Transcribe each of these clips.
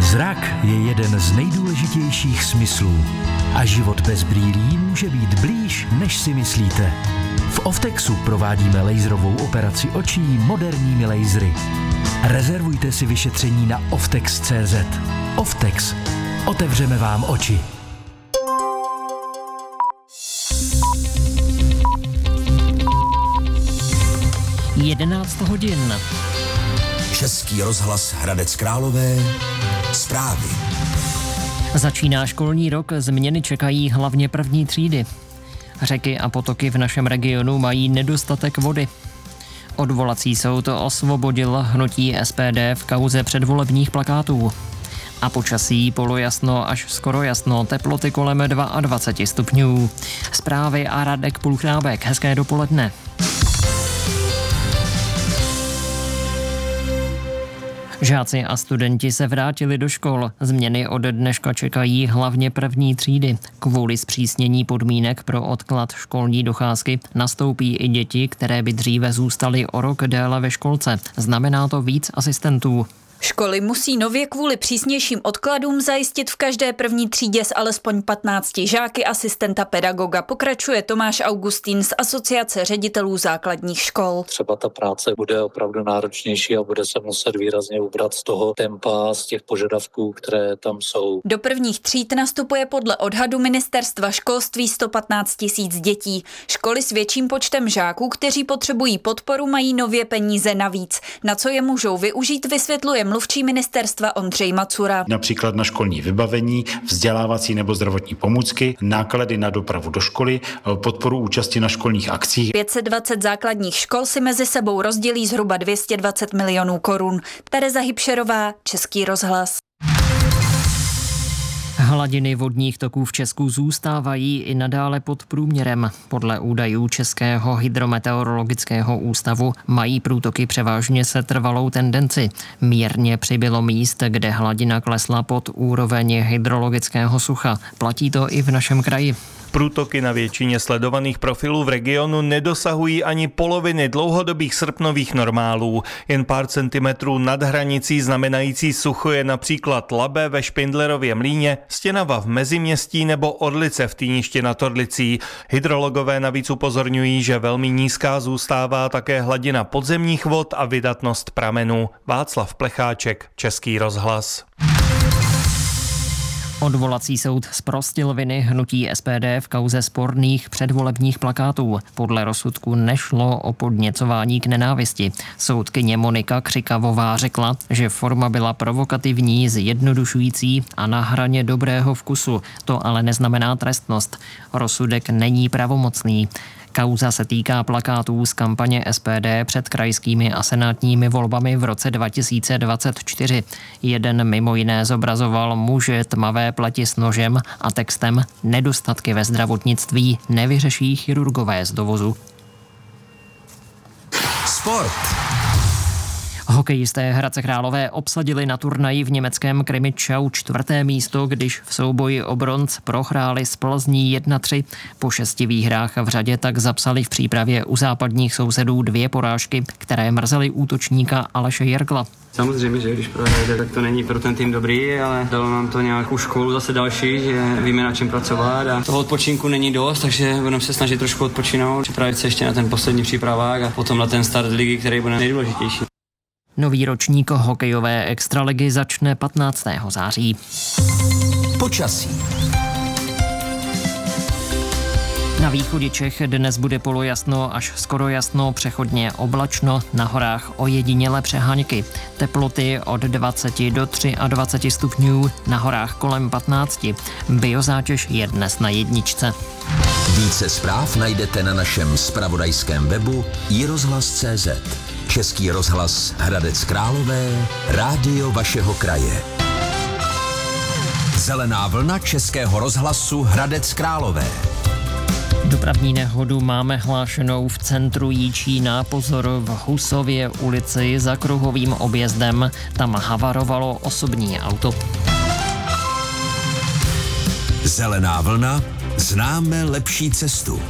Zrak je jeden z nejdůležitějších smyslů a život bez brýlí může být blíž, než si myslíte. V Oftexu provádíme laserovou operaci očí moderními lasery. Rezervujte si vyšetření na oftex.cz. Oftex. Otevřeme vám oči. Jedenáct hodin. Český rozhlas Hradec Králové. Zprávy. Začíná školní rok, změny čekají hlavně první třídy. Řeky a potoky v našem regionu mají nedostatek vody. Odvolací soud osvobodil hnutí SPD v kauze předvolebních plakátů. A počasí polojasno až skoro jasno, teploty kolem 22 stupňů. Zprávy a Radek Pulchrábek. Hezké dopoledne. Žáci a studenti se vrátili do škol. Změny od dneška čekají hlavně první třídy. Kvůli zpřísnění podmínek pro odklad školní docházky nastoupí i děti, které by dříve zůstaly o rok déle ve školce. Znamená to víc asistentů. Školy musí nově kvůli přísnějším odkladům zajistit v každé první třídě s alespoň 15 žáky asistenta pedagoga. Pokračuje Tomáš Augustín z Asociace ředitelů základních škol. Třeba ta práce bude opravdu náročnější a bude se muset výrazně ubrat z toho tempa, z těch požadavků, které tam jsou. Do prvních tříd nastupuje podle odhadu ministerstva školství 115 000 dětí. Školy s větším počtem žáků, kteří potřebují podporu, mají nově peníze navíc. Na co je můžou využít, vysvětluje mluvčí ministerstva Ondřej Macura. Například na školní vybavení, vzdělávací nebo zdravotní pomůcky, náklady na dopravu do školy, podporu účasti na školních akcích. 520 základních škol si mezi sebou rozdělí zhruba 220 milionů korun. Tereza Hybšerová, Český rozhlas. Hladiny vodních toků v Česku zůstávají i nadále pod průměrem. Podle údajů Českého hydrometeorologického ústavu mají průtoky převážně setrvalou tendenci. Mírně přibylo míst, kde hladina klesla pod úroveň hydrologického sucha. Platí to i v našem kraji. Průtoky na většině sledovaných profilů v regionu nedosahují ani poloviny dlouhodobých srpnových normálů. Jen pár centimetrů nad hranicí znamenající sucho je například Labe ve Špindlerově Mlýně, Stěnava v Meziměstí nebo Orlice v Týništi nad Orlicí. Hydrologové navíc upozorňují, že velmi nízká zůstává také hladina podzemních vod a vydatnost pramenů. Václav Plecháček, Český rozhlas. Odvolací soud zprostil viny hnutí SPD v kauze sporných předvolebních plakátů. Podle rozsudku nešlo o podněcování k nenávisti. Soudkyně Monika Křikavová řekla, že forma byla provokativní, zjednodušující a na hraně dobrého vkusu. To ale neznamená trestnost. Rozsudek není pravomocný. Kauza se týká plakátů z kampaně SPD před krajskými a senátními volbami v roce 2024. Jeden mimo jiné zobrazoval muže tmavé pleti s nožem a textem "Nedostatky ve zdravotnictví nevyřeší chirurgové z dovozu". Sport. Hokejisté Hradce Králové obsadili na turnaji v německém Krimičau 4. místo, když v souboji o bronz prohráli s Plzní 1-3. Po 6 výhrách v řadě tak zapsali v přípravě u západních sousedů 2 porážky, které mrzely útočníka Aleše Jergla. Samozřejmě, že když prohrajete, tak to není pro ten tým dobrý, ale dalo nám to nějakou školu zase další, že víme, na čem pracovat a toho odpočinku není dost, takže budeme se snažit trošku odpočinout, připravit se ještě na ten poslední přípravák a potom na ten start ligy, který bude nejdůležitější. Nový ročník hokejové extraligy začne 15. září. Počasí. Na východě Čech dnes bude polojasno až skoro jasno, přechodně oblačno, na horách ojedinělé přeháňky. Teploty od 20 do 23 stupňů, na horách kolem 15. Biozátěž je dnes na 1. Více zpráv najdete na našem zpravodajském webu iRozhlas.cz. Český rozhlas Hradec Králové, rádio vašeho kraje. Zelená vlna Českého rozhlasu Hradec Králové. Dopravní nehodu máme hlášenou v centru Jičína, pozor v Husově ulici za kruhovým objezdem. Tam havarovalo osobní auto. Zelená vlna, známe lepší cestu.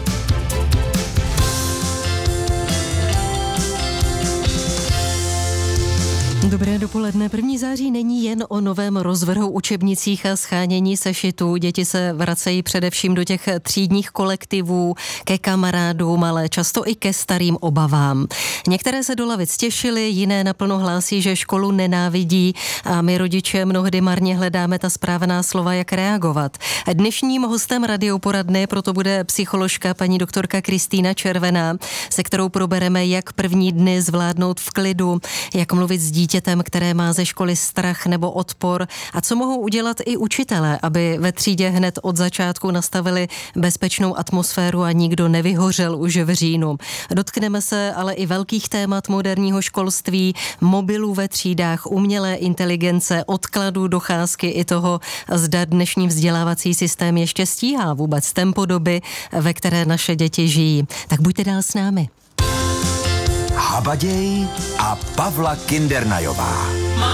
Dobré dopoledne. 1. září není jen o novém rozvrhu učebnicích a shánění sešitů. Děti se vracejí především do těch třídních kolektivů, ke kamarádům, ale často i ke starým obavám. Některé se do lavic těšily, jiné naplno hlásí, že školu nenávidí a my rodiče mnohdy marně hledáme ta správná slova, jak reagovat. Dnešním hostem radioporadny proto bude psycholožka paní doktorka Kristýna Červená, se kterou probereme, jak první dny zvládnout v klidu, jak mluvit s dítětem, které má ze školy strach nebo odpor a co mohou udělat i učitelé, aby ve třídě hned od začátku nastavili bezpečnou atmosféru a nikdo nevyhořel už v říjnu. Dotkneme se ale i velkých témat moderního školství, mobilů ve třídách, umělé inteligence, odkladu docházky i toho, zda dnešní vzdělávací systém ještě stíhá vůbec tempo doby, ve které naše děti žijí. Tak buďte dál s námi. Habaděj a Pavla Kindernajová.